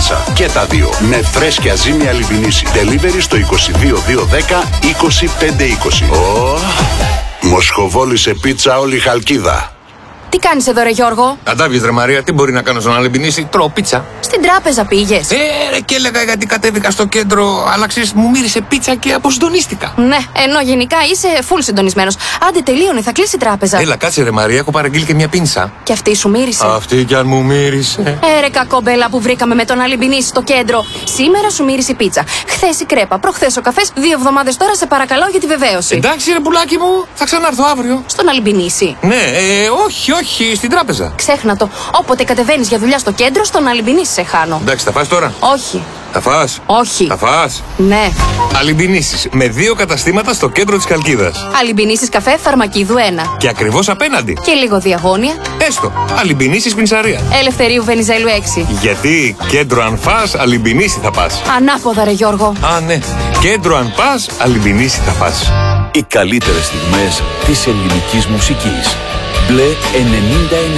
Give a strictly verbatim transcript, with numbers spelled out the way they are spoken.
πίτσα. Και τα δύο με φρέσκια ζύμη Αλιμπινίση. Delivery στο είκοσι δύο δύο δέκα είκοσι πέντε είκοσι. Oh. Μοσχοβόλη σε πίτσα όλη η Χαλκίδα. Τι κάνεις εδώ ρε Γιώργο? Αντάβιες ρε Μαρία, τι μπορεί να κάνω στον Αλιμπινίση? Τρώω πίτσα. Στην τράπεζα πήγες? Ε, ρε, και έλεγα γιατί κατέβηκα στο κέντρο, αλλά ξέρεις, μου μύρισε πίτσα και αποσυντονίστηκα. Ναι, ενώ γενικά είσαι full συντονισμένος. Άντε τελείωνε, θα κλείσει η τράπεζα. Έλα, κάτσε ρε Μαρία, έχω παραγγείλει και μια πίνσα. Και αυτή σου μύρισε? Αυτή κι αν μου μύρισε. Ε, ρε κακόμπελα που βρήκαμε με τον Αλιμπινίση στο κέντρο. Σήμερα σου μύρισε η πίτσα. Χθες η κρέπα, προχθές ο καφές, δύο εβδομάδες τώρα σε παρακαλώ για τη βεβαίωση. Εντάξει ρε πουλάκι μου, θα ξανάρθω αύριο. Στον Αλιμπινίση? Ναι, ε, όχι, όχι, στην τράπεζα. Ξέχνα το. Όποτε κατεβαίνεις για δουλειά στο κέντρο, στον Αλιμπινίση σε χάνω. Εντάξει, θα φας τώρα? Όχι. Θα φας? Όχι. Θα φας? Ναι. Αλιμπινίσεις με δύο καταστήματα στο κέντρο της Χαλκίδας. Αλιμπινίσεις καφέ Φαρμακίδου ένα. Και ακριβώς απέναντι. Και λίγο διαγώνια. Έστω. Αλιμπινίσεις πινσαρία. Ελευθερίου Βενιζέλου έξι. Γιατί κέντρο αν φας, Αλιμπινίση θα πας. Ανάποδα ρε Γιώργο. Α, ναι. Κέντρο αν πας, Αλιμπινίση θα πας. Οι καλύτερες στιγμές της ελληνικής μουσικής. Μπλε ενενήντα εννέα.